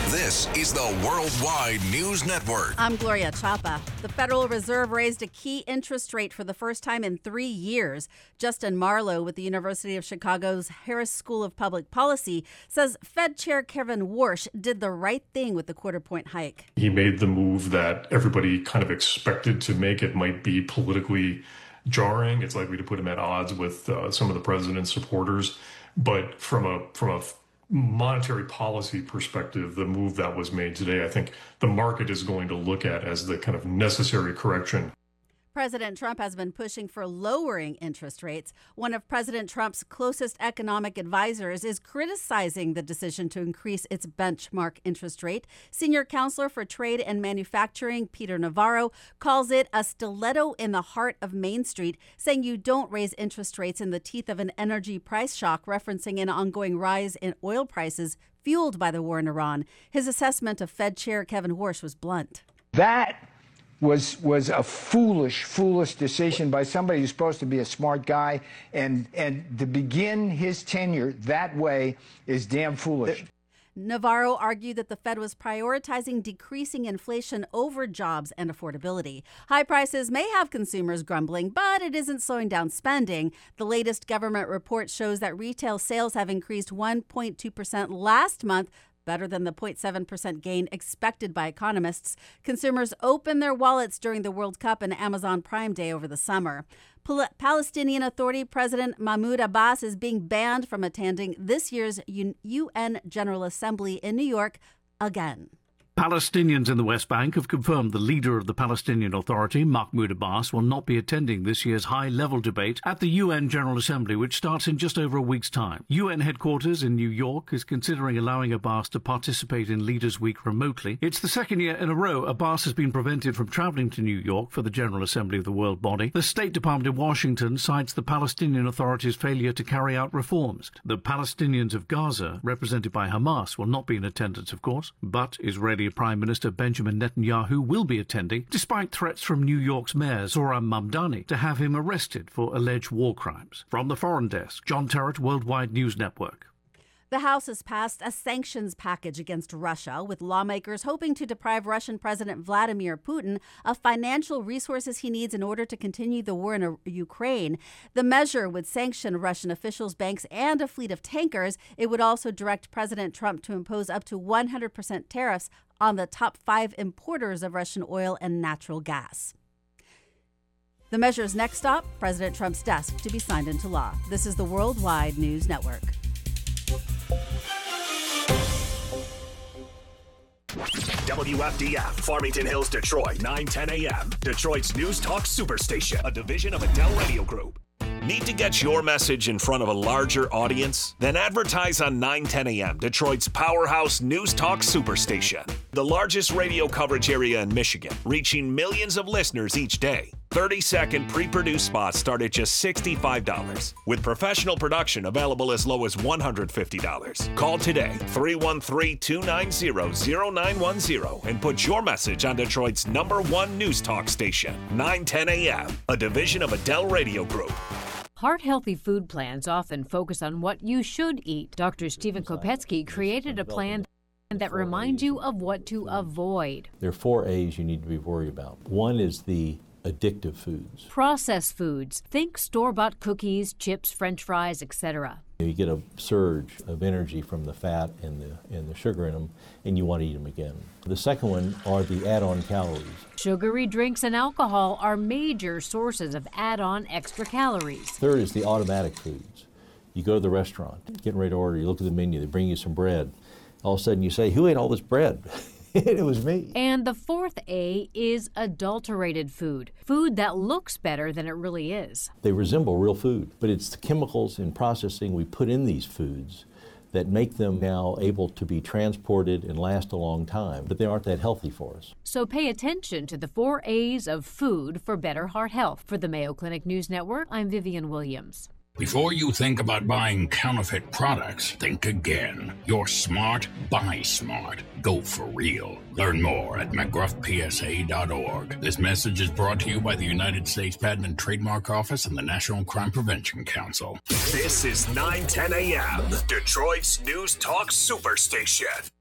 This is the Worldwide News Network. I'm Gloria Chapa. The Federal Reserve raised a key interest rate for the first time in 3 years. Justin Marlowe with the University of Chicago's Harris School of Public Policy says Fed Chair Kevin Warsh did the right thing with the quarter-point hike. He made the move that everybody kind of expected to make. It might be politically jarring. It's likely to put him at odds with some of the president's supporters. But from a monetary policy perspective, the move that was made today, I think the market is going to look at as the kind of necessary correction. President Trump has been pushing for lowering interest rates. One of President Trump's closest economic advisors is criticizing the decision to increase its benchmark interest rate. Senior counselor for trade and manufacturing, Peter Navarro, calls it a stiletto in the heart of Main Street, saying you don't raise interest rates in the teeth of an energy price shock, referencing an ongoing rise in oil prices fueled by the war in Iran. His assessment of Fed Chair Kevin Warsh was blunt. That was a foolish decision by somebody who's supposed to be a smart guy, and to begin his tenure that way is damn foolish. Navarro argued that the Fed was prioritizing decreasing inflation over jobs and affordability. High prices may have consumers grumbling, but it isn't slowing down spending. The latest government report shows that retail sales have increased 1.2% last month, better than the 0.7% gain expected by economists. Consumers opened their wallets during the World Cup and Amazon Prime Day over the summer. Palestinian Authority President Mahmoud Abbas is being banned from attending this year's UN General Assembly in New York again. Palestinians in the West Bank have confirmed the leader of the Palestinian Authority, Mahmoud Abbas, will not be attending this year's high-level debate at the UN General Assembly, which starts in just over a week's time. UN headquarters in New York is considering allowing Abbas to participate in Leaders' Week remotely. It's the second year in a row Abbas has been prevented from traveling to New York for the General Assembly of the world body. The State Department in Washington cites the Palestinian Authority's failure to carry out reforms. The Palestinians of Gaza, represented by Hamas, will not be in attendance, of course, but Israeli Prime Minister Benjamin Netanyahu will be attending, despite threats from New York's Mayor Zohran Mamdani to have him arrested for alleged war crimes. From the Foreign Desk, John Terrett, Worldwide News Network. The House has passed a sanctions package against Russia, with lawmakers hoping to deprive Russian President Vladimir Putin of financial resources he needs in order to continue the war in Ukraine. The measure would sanction Russian officials, banks, and a fleet of tankers. It would also direct President Trump to impose up to 100% tariffs on the top 5 importers of Russian oil and natural gas. The measure's next stop, President Trump's desk, to be signed into law. This is the Worldwide News Network. WFDF, Farmington Hills, Detroit, 9:10 a.m. Detroit's News Talk Superstation, a division of Adele Radio Group. Need to get your message in front of a larger audience? Then advertise on 9:10 a.m., Detroit's powerhouse News Talk Superstation. The largest radio coverage area in Michigan, reaching millions of listeners each day. 30-second pre-produced spots start at just $65, with professional production available as low as $150. Call today, 313-290-0910, and put your message on Detroit's #1 News Talk station, 9:10 a.m., a division of Adele Radio Group. Heart-healthy food plans often focus on what you should eat. Dr. Stephen Kopetsky created a plan that reminds you of what to avoid. There are 4 A's you need to be worried about. One is the addictive foods. Processed foods. Think store-bought cookies, chips, French fries, etc. You get a surge of energy from the fat and the sugar in them, and you want to eat them again. The second one are the add-on calories. Sugary drinks and alcohol are major sources of add-on extra calories. Third is the automatic foods. You go to the restaurant, getting ready to order, you look at the menu, they bring you some bread. All of a sudden you say, who ate all this bread? It was me. And the fourth A is adulterated food. Food that looks better than it really is. They resemble real food, but it's the chemicals and processing we put in these foods that make them now able to be transported and last a long time, but they aren't that healthy for us. So pay attention to the 4 A's of food for better heart health. For the Mayo Clinic News Network, I'm Vivian Williams. Before you think about buying counterfeit products, think again. You're smart, buy smart. Go for real. Learn more at mcgruffpsa.org. This message is brought to you by the United States Patent and Trademark Office and the National Crime Prevention Council. This is 9:10 a.m., Detroit's News Talk Superstation.